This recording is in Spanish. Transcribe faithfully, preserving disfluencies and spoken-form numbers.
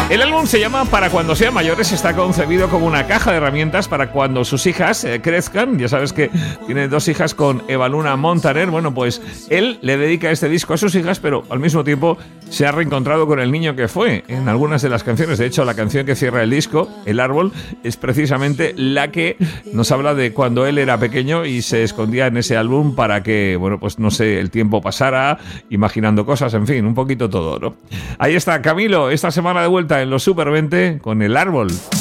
El álbum se llama Para cuando sean mayores, está concebido como una caja de herramientas para cuando sus hijas eh, crezcan. Ya sabes que tiene dos hijas con Eva Luna Montaner. Bueno, pues él le dedica este disco a sus hijas, pero al mismo tiempo se ha reencontrado con el niño que fue en algunas de las canciones. De hecho, la canción que cierra el disco, El Árbol, es precisamente la que nos habla de cuando él era pequeño y se escondía en ese álbum para que, bueno, pues no sé, el tiempo pasara, imaginando cosas, en fin, un poquito todo, ¿no? Ahí está Camilo, esta semana de vuelta en los Super veinte con El Árbol.